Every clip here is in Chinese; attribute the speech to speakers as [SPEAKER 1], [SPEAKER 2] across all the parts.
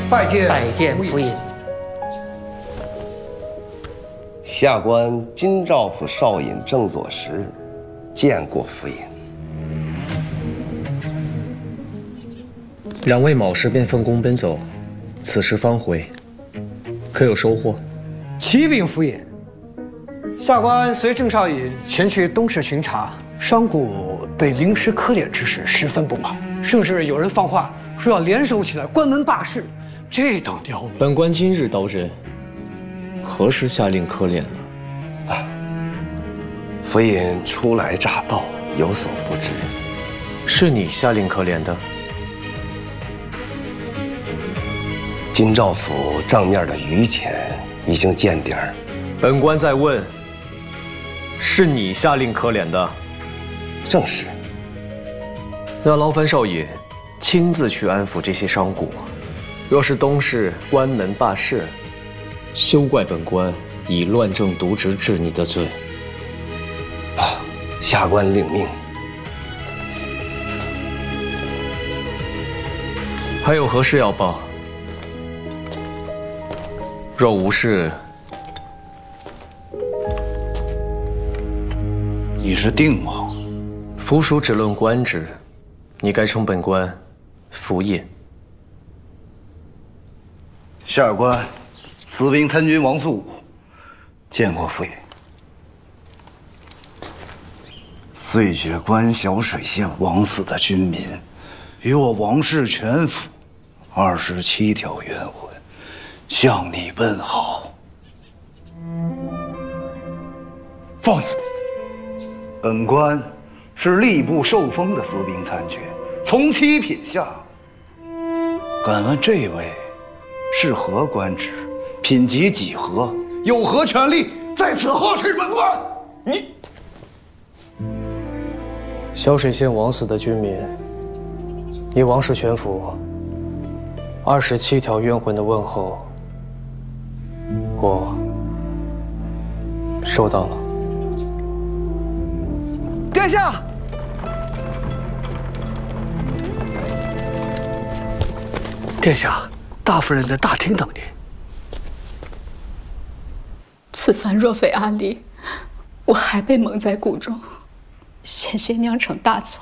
[SPEAKER 1] 拜
[SPEAKER 2] 见府尹。
[SPEAKER 3] 下官金兆府少尹郑佐时见过府尹。
[SPEAKER 4] 两位卯时便奉公奔走，此时方回，可有收获？
[SPEAKER 1] 启禀府尹，下官随郑少尹前去东市巡查，商贾对临时科敛之事十分不满，甚至有人放话说要联手起来关门罢市。这等刁民，
[SPEAKER 4] 本官今日刀刃，何时下令科敛了？
[SPEAKER 3] 府尹初来乍到，有所不知。
[SPEAKER 4] 是你下令科敛的？
[SPEAKER 3] 金兆府账面的余钱已经见底儿。
[SPEAKER 4] 本官在问，是你下令科敛的？
[SPEAKER 3] 正是。
[SPEAKER 4] 那劳烦少爷亲自去安抚这些商贾。若是东市关门罢市，休怪本官以乱政渎职治你的罪。
[SPEAKER 3] 下官领命。
[SPEAKER 4] 还有何事要报？若无事，
[SPEAKER 5] 你是定王，
[SPEAKER 4] 府属只论官职，你该称本官府尹。
[SPEAKER 5] 下官司兵参军王素武见过府尹。碎雪关小水县枉死的军民，与我王氏全府27条冤魂，向你问好。
[SPEAKER 1] 放肆！
[SPEAKER 5] 本官是吏部受封的司兵参军，从7品下。敢问这位是何官职？品级几何？有何权利在此呵斥本官？你
[SPEAKER 6] 小水县枉死的军民，你王氏全府27条冤魂的问候，我收到了。
[SPEAKER 1] 殿下，殿下，大夫人在大厅等您。
[SPEAKER 7] 此番若非阿离，我还被蒙在鼓中，险些酿成大错。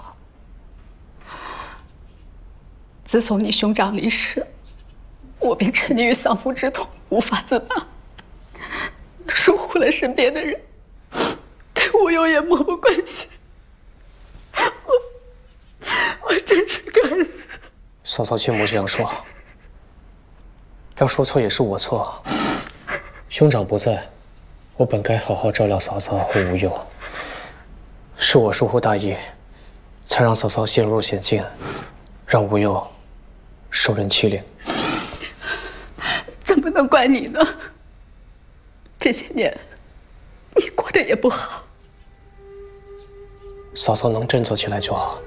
[SPEAKER 7] 自从你兄长离世，我便沉溺于丧夫之痛，无法自拔，疏忽了身边的人，对无忧也漠不关心。我真是该死。
[SPEAKER 6] 嫂嫂，切莫这样说，要说错也是我错。兄长不在，我本该好好照料嫂嫂和无忧，是我疏忽大意，才让嫂嫂陷入险境，让无忧受人欺凌。
[SPEAKER 7] 怎么能怪你呢？这些年，你过得也不好。
[SPEAKER 6] 嫂嫂能振作起来就好。